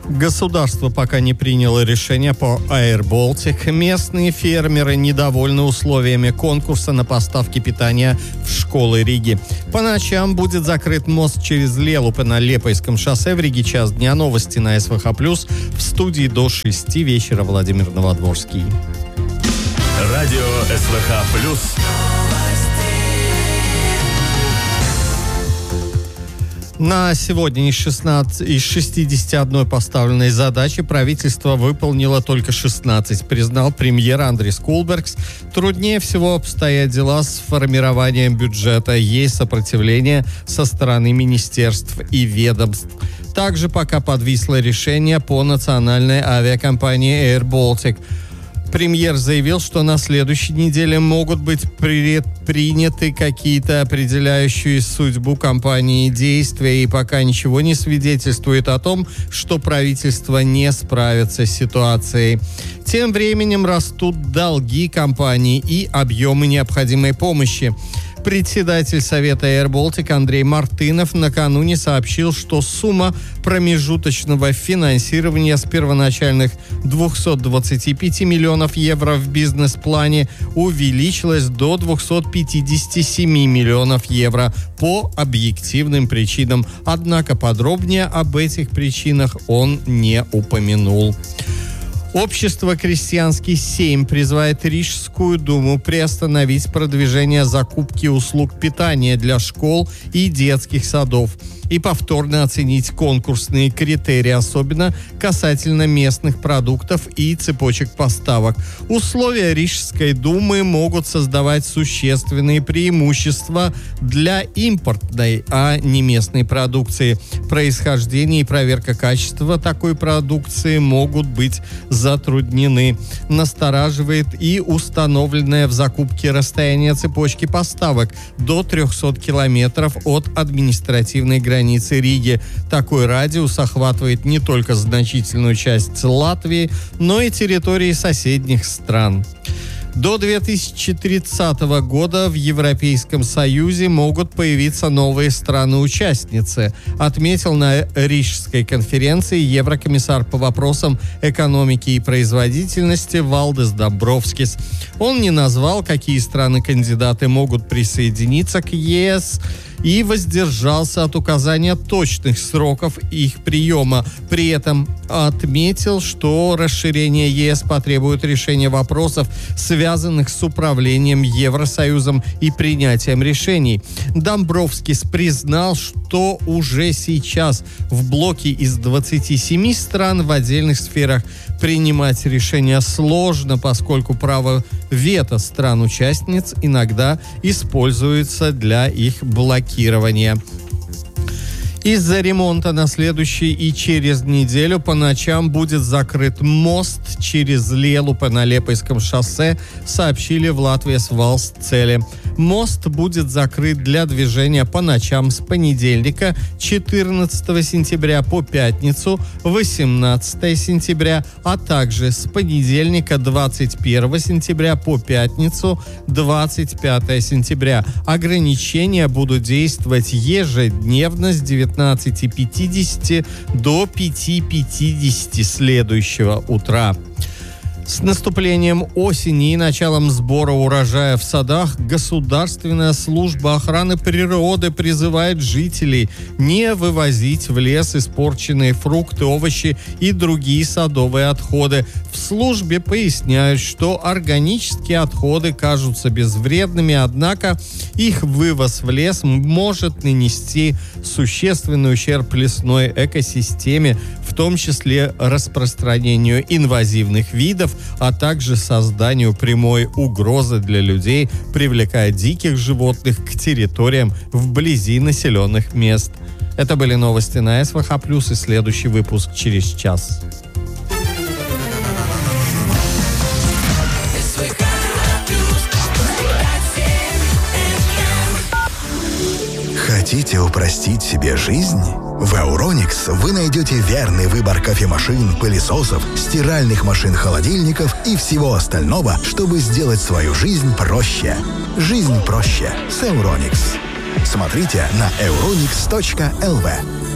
Государство пока не приняло решение по Air Baltic. Местные фермеры недовольны условиями конкурса на поставки питания в школы Риги. По ночам будет закрыт мост через Лелупе на Лепойском шоссе. В Риге час дня. Новости на СВХ+. В студии до 6 вечера Владимир Новодворский. Радио СВХ+. На сегодня из 61 поставленной задачи правительство выполнило только 16, признал премьер Андрис Кулбергс. Труднее всего обстоят дела с формированием бюджета. Есть сопротивление со стороны министерств и ведомств. Также пока подвисло решение по национальной авиакомпании Air Baltic. Премьер заявил, что на следующей неделе могут быть приняты какие-то определяющие судьбу компании действия, и пока ничего не свидетельствует о том, что правительство не справится с ситуацией. Тем временем растут долги компании и объемы необходимой помощи. Председатель Совета Air Baltic Андрей Мартынов накануне сообщил, что сумма промежуточного финансирования с первоначальных 225 миллионов евро в бизнес-плане увеличилась до 257 миллионов евро по объективным причинам. Однако подробнее об этих причинах он не упомянул. Общество «Крестьянский Сейм» призывает Рижскую думу приостановить продвижение закупки услуг питания для школ и детских садов и повторно оценить конкурсные критерии, особенно касательно местных продуктов и цепочек поставок. Условия Рижской думы могут создавать существенные преимущества для импортной, а не местной продукции. Происхождение и проверка качества такой продукции могут быть затруднены. Настораживает и установленное в закупке расстояние цепочки поставок до 300 километров от административной границы Риги. Такой радиус охватывает не только значительную часть Латвии, но и территории соседних стран. До 2030 года в Европейском Союзе могут появиться новые страны-участницы, отметил на Рижской конференции еврокомиссар по вопросам экономики и производительности Валдис Домбровскис. Он не назвал, какие страны-кандидаты могут присоединиться к ЕС, и воздержался от указания точных сроков их приема. При этом отметил, что расширение ЕС потребует решения вопросов, связанных с управлением Евросоюзом и принятием решений. Домбровскис признал, что уже сейчас в блоке из 27 стран в отдельных сферах принимать решения сложно, поскольку право вето стран-участниц иногда используется для их блокирования. Из-за ремонта на следующий и через неделю по ночам будет закрыт мост через Лелупе на Лепойском шоссе, сообщили в Латвijas Valsts Ceļi. Мост будет закрыт для движения по ночам с понедельника 14 сентября по пятницу 18 сентября, а также с понедельника 21 сентября по пятницу 25 сентября. Ограничения будут действовать ежедневно с 19:50 до 5:50 следующего утра. С наступлением осени и началом сбора урожая в садах Государственная служба охраны природы призывает жителей не вывозить в лес испорченные фрукты, овощи и другие садовые отходы. В службе поясняют, что органические отходы кажутся безвредными, однако их вывоз в лес может нанести существенный ущерб лесной экосистеме, в том числе распространению инвазивных видов, а также созданию прямой угрозы для людей, привлекая диких животных к территориям вблизи населенных мест. Это были новости на СВХ+, и следующий выпуск через час. Хотите упростить себе жизнь? В Euronics вы найдете верный выбор кофемашин, пылесосов, стиральных машин-холодильников и всего остального, чтобы сделать свою жизнь проще. Жизнь проще с Euronics. Смотрите на euronics.lv.